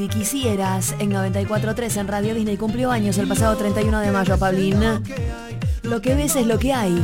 Si quisieras, en 94.3 en Radio Disney cumplió años el pasado 31 de mayo, Pablín. Lo que ves es lo que hay.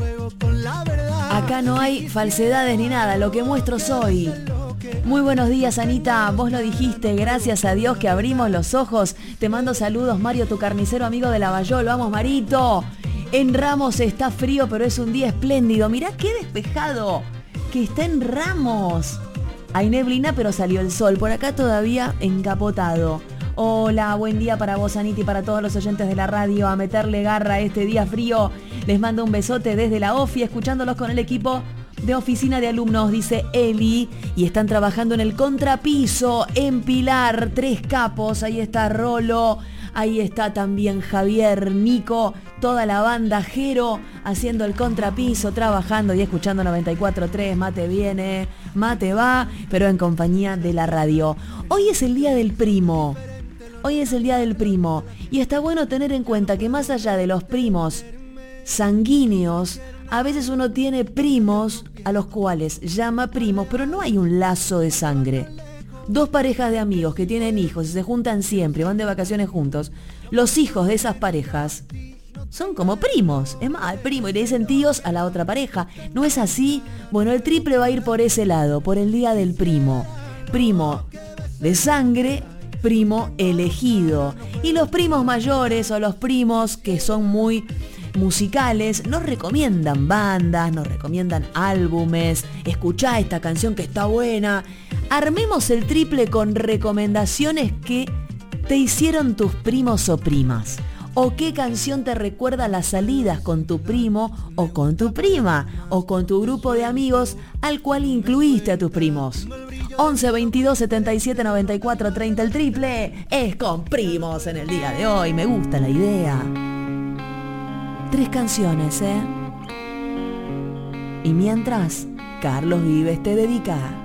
Acá no hay falsedades ni nada, lo que muestro soy. Muy buenos días, Anita, vos lo dijiste, gracias a Dios que abrimos los ojos. Te mando saludos, Mario, tu carnicero amigo de Lavallol. Vamos, Marito. En Ramos está frío, pero es un día espléndido. Mirá qué despejado que está en Ramos. Hay neblina, pero salió el sol. Por acá todavía encapotado. Hola, buen día para vos, Anita, y para todos los oyentes de la radio. A meterle garra a este día frío. Les mando un besote desde la OFI, escuchándolos con el equipo de oficina de alumnos, dice Eli. Y están trabajando en el contrapiso, en Pilar, 3 capos. Ahí está Rolo. Ahí está también Javier, Nico, toda la banda Jero haciendo el contrapiso, trabajando y escuchando 94.3. Mate viene, mate va, pero en compañía de la radio. Hoy es el día del primo. Hoy es el día del primo. Y está bueno tener en cuenta que más allá de los primos sanguíneos, a veces uno tiene primos a los cuales llama primos, pero no hay un lazo de sangre. 2 parejas de amigos que tienen hijos y se juntan siempre, van de vacaciones juntos. Los hijos de esas parejas son como primos. Es más, el primo, y le dicen tíos a la otra pareja. ¿No es así? Bueno, el triple va a ir por ese lado, por el día del primo. Primo de sangre, primo elegido. Y los primos mayores o los primos que son muy musicales nos recomiendan bandas, nos recomiendan álbumes. Escuchá esta canción que está buena. Armemos el triple con recomendaciones que te hicieron tus primos o primas. O qué canción te recuerda las salidas con tu primo o con tu prima. O con tu grupo de amigos al cual incluiste a tus primos. 11 22 77 94 30. El triple es con primos en el día de hoy. Me gusta la idea. 3 canciones, ¿eh? Y mientras, Carlos Vives te dedica.